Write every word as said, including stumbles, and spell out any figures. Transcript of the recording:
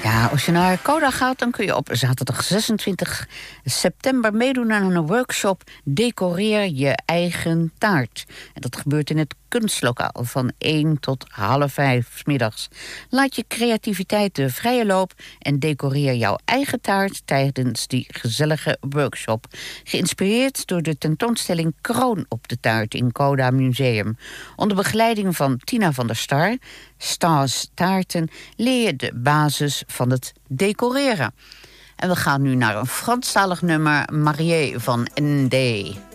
Ja, als je naar Coda gaat, dan kun je op zaterdag zesentwintig september meedoen aan een workshop Decoreer je eigen taart. En dat gebeurt in het kunstlokaal van één tot half vijf 's middags. Laat je creativiteit de vrije loop en decoreer jouw eigen taart tijdens die gezellige workshop. Geïnspireerd door de tentoonstelling Kroon op de taart in Coda Museum. Onder begeleiding van Tina van der Star, Stars Taarten, leer je de basis van het decoreren. En we gaan nu naar een Franstalig nummer, Marié van N D.